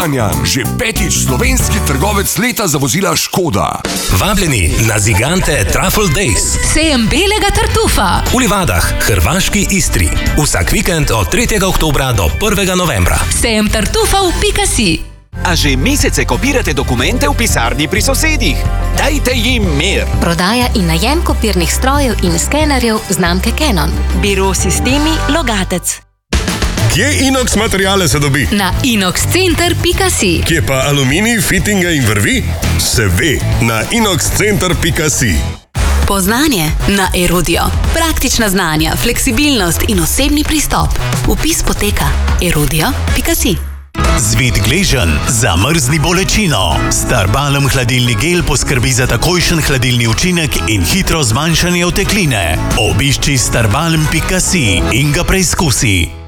Kranjan, že 5. slovenski trgovec leta za vozila Škoda. Vabljeni na Zigante Truffle Days. Sejem belega tartufa. V Livadah, hrvaški Istri. Vsak vikend od 3. oktobra do 1. novembra. Sejem tartufa v Pikasi. A že mesece kopirate dokumente v pisarni pri sosedih? Dajte jim mir! Prodaja in najem kopirnih strojev in skenerjev znamke Canon. Biro Sistemi Logatec. Kje inox materiale se dobi? Na inoxcenter.si. Kje pa aluminij, fitinga in vrvi? Se ve, na inoxcenter.si. Poznanje na Erudio. Praktična znanja, fleksibilnost in osebni pristop. Vpis poteka erudio.si. Zvit gležen, zamrzni bolečino. Starbalm hladilni gel poskrbi za takojšen hladilni učinek in hitro zmanjšanje otekline. Obišči starbalm.si in ga preizkusi.